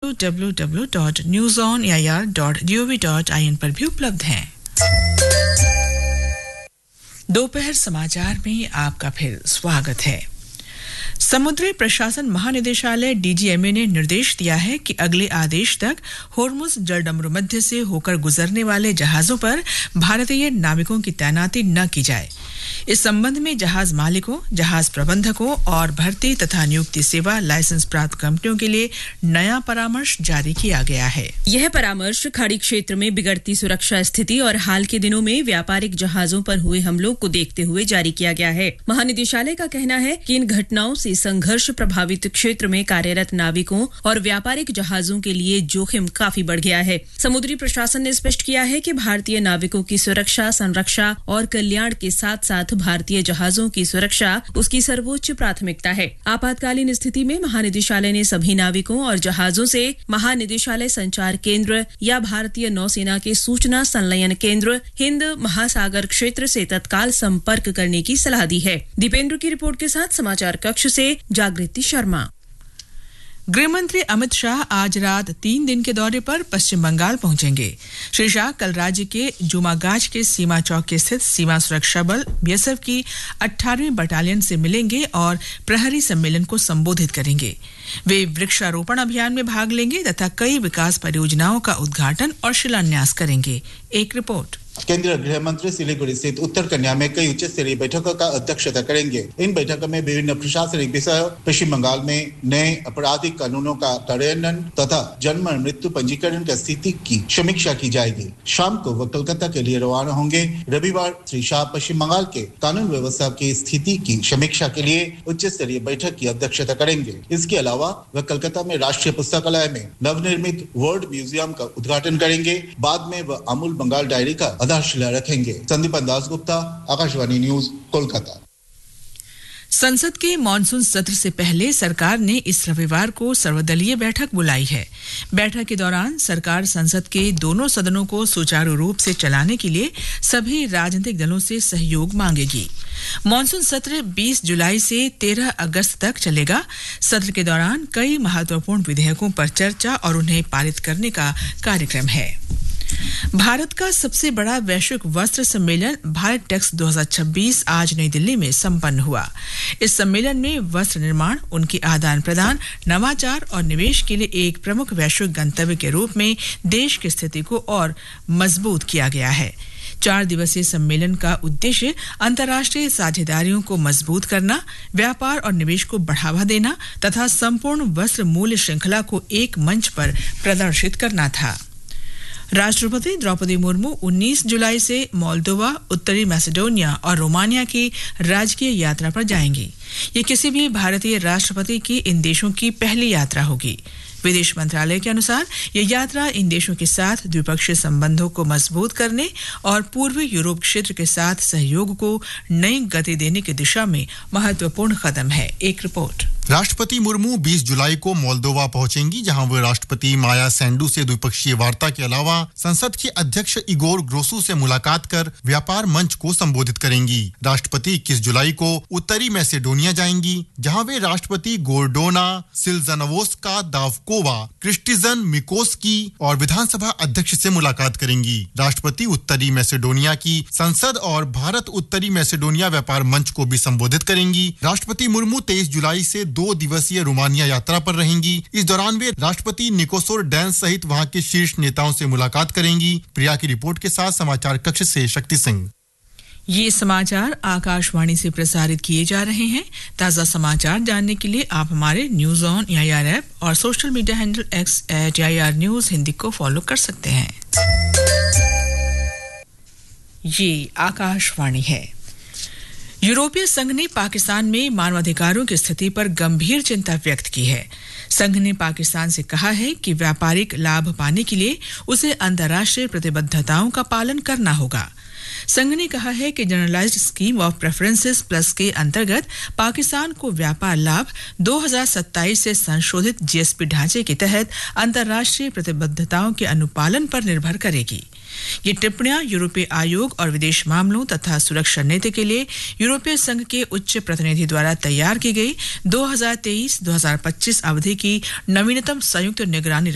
www.newsonair.gov.in पर भी उपलब्ध हैं। दोपहर समाचार में आपका फिर स्वागत है। समुद्री प्रशासन महानिदेशालय डीजीएमए ने निर्देश दिया है कि अगले आदेश तक होर्मुज जलडमरू मध्य से होकर गुजरने वाले जहाजों पर भारतीय नाविकों की तैनाती न की जाए। इस संबंध में जहाज मालिकों, जहाज प्रबंधकों और भर्ती तथा नियुक्ति सेवा लाइसेंस प्राप्त कंपनियों के लिए नया परामर्श जारी किया गया है। यह परामर्श खाड़ी क्षेत्र में बिगड़ती सुरक्षा स्थिति और हाल के दिनों में व्यापारिक जहाजों पर हुए हमलों को देखते हुए जारी किया गया है। महानिदेशालय का कहना है कि इन घटनाओं से संघर्ष प्रभावित क्षेत्र में कार्यरत नाविकों और व्यापारिक जहाजों के लिए जोखिम काफी बढ़ गया है। समुद्री प्रशासन ने स्पष्ट किया है कि भारतीय नाविकों की सुरक्षा, संरक्षा और कल्याण के साथ साथ भारतीय जहाजों की सुरक्षा उसकी सर्वोच्च प्राथमिकता है। आपातकालीन स्थिति में महानिदेशालय ने सभी नाविकों और जहाजों से महानिदेशालय संचार केंद्र या भारतीय नौसेना के सूचना संलयन केंद्र हिंद महासागर क्षेत्र से तत्काल संपर्क करने की सलाह दी है। दीपेंद्र की रिपोर्ट के साथ समाचार कक्ष से जागृति शर्मा। गृहमंत्री अमित शाह आज रात 3 दिन के दौरे पर पश्चिम बंगाल पहुंचेंगे। श्री शाह कल राज्य के जुमागाज के सीमा चौक स्थित सीमा सुरक्षा बल बीएसएफ की 18वीं बटालियन से मिलेंगे और प्रहरी सम्मेलन को संबोधित करेंगे। वे वृक्षारोपण अभियान में भाग लेंगे तथा कई विकास परियोजनाओं का उद्घाटन और शिलान्यास करेंगे। एक रिपोर्ट। केंद्रीय गृह मंत्री सिलीगुड़ी स्थित उत्तर कन्या में कई उच्च स्तरीय बैठकों का अध्यक्षता करेंगे। इन बैठकों में विभिन्न प्रशासनिक विषयों, पश्चिम बंगाल में नए आपराधिक कानूनों का कार्यान्वयन तथा जन्म और मृत्यु पंजीकरण की स्थिति की समीक्षा की जाएगी। शाम को वह कोलकाता के लिए रवाना होंगे। रविवार श्री शाह पश्चिम बंगाल के कानून व्यवस्था की स्थिति की समीक्षा के लिए उच्च स्तरीय बैठक की अध्यक्षता करेंगे। इसके अलावा वह कोलकाता में राष्ट्रीय पुस्तकालय में नवनिर्मित वर्ल्ड म्यूजियम का उद्घाटन करेंगे। बाद में वह अमूल बंगाल डायरी का आधारशिला रखेंगे। संदीपन दासगुप्ता, आकाशवाणी न्यूज, कोलकाता। संसद के मॉनसून सत्र से पहले सरकार ने इस रविवार को सर्वदलीय बैठक बुलाई है। बैठक के दौरान सरकार संसद के दोनों सदनों को सुचारू रूप से चलाने के लिए सभी राजनीतिक दलों से सहयोग मांगेगी। मॉनसून सत्र 20 जुलाई से 13 अगस्त तक चलेगा। सत्र के दौरान कई महत्वपूर्ण विधेयकों पर चर्चा और उन्हें पारित करने का कार्यक्रम है। भारत का सबसे बड़ा वैश्विक वस्त्र सम्मेलन भारत टेक्स 2026 आज नई दिल्ली में संपन्न हुआ। इस सम्मेलन में वस्त्र निर्माण, उनकी आदान प्रदान, नवाचार और निवेश के लिए एक प्रमुख वैश्विक गंतव्य के रूप में देश की स्थिति को और मजबूत किया गया है। 4 दिवसीय सम्मेलन का उद्देश्य अंतर्राष्ट्रीय साझेदारियों को मजबूत करना, व्यापार और निवेश को बढ़ावा देना तथा संपूर्ण वस्त्र मूल्य श्रृंखला को एक मंच पर प्रदर्शित करना था। राष्ट्रपति द्रौपदी मुर्मू 19 जुलाई से मोल्दोवा, उत्तरी मैसेडोनिया और रोमानिया की राजकीय यात्रा पर जाएंगी। ये किसी भी भारतीय राष्ट्रपति की इन देशों की पहली यात्रा होगी। विदेश मंत्रालय के अनुसार यह यात्रा इन देशों के साथ द्विपक्षीय संबंधों को मजबूत करने और पूर्वी यूरोप क्षेत्र के साथ सहयोग को नई गति देने की दिशा में महत्वपूर्ण कदम है। एक रिपोर्ट। राष्ट्रपति मुर्मू 20 जुलाई को मोल्दोवा पहुंचेंगी, जहां वे राष्ट्रपति माया सैंडू से द्विपक्षीय वार्ता के अलावा संसद के अध्यक्ष इगोर ग्रोसू से मुलाकात कर व्यापार मंच को संबोधित करेंगी। राष्ट्रपति 21 जुलाई को उत्तरी मैसेडोनिया जाएंगी, जहां वे राष्ट्रपति गोर्डोना सिल्ज़ानोवस्का दावकोवा, क्रिस्टिजन मिकोस्की और विधानसभा अध्यक्ष से मुलाकात करेंगी। राष्ट्रपति उत्तरी मैसेडोनिया की संसद और भारत उत्तरी मैसेडोनिया व्यापार मंच को भी संबोधित करेंगी। राष्ट्रपति मुर्मू 23 जुलाई से 2 दिवसीय रोमानिया यात्रा पर रहेंगी। इस दौरान वे राष्ट्रपति निकोसोर डैंस सहित वहां के शीर्ष नेताओं से मुलाकात करेंगी। प्रिया की रिपोर्ट के साथ समाचार कक्ष से शक्ति सिंह। ये समाचार आकाशवाणी से प्रसारित किए जा रहे हैं। ताजा समाचार जानने के लिए आप हमारे न्यूज ऑन एआईआर ऐप और social media handle @AIR News Hindi को फॉलो कर सकते हैं। ये आकाशवाणी है। यूरोपीय संघ ने पाकिस्तान में मानवाधिकारों की स्थिति पर गंभीर चिंता व्यक्त की है। संघ ने पाकिस्तान से कहा है कि व्यापारिक लाभ पाने के लिए उसे अंतर्राष्ट्रीय प्रतिबद्धताओं का पालन करना होगा। संघ ने कहा है कि generalised scheme of preferences plus के अंतर्गत पाकिस्तान को व्यापार लाभ 2027 से संशोधित जीएसपी ढांचे के तहत अंतर्राष्ट्रीय प्रतिबद्धताओं के अनुपालन पर निर्भर करेगी। ये टिप्पणियां यूरोपीय आयोग और विदेश मामलों तथा सुरक्षा नीति के लिए यूरोपीय संघ के उच्च प्रतिनिधि द्वारा तैयार की गई 2023-2025 अवधि की नवीनतम संयुक्त निगरानी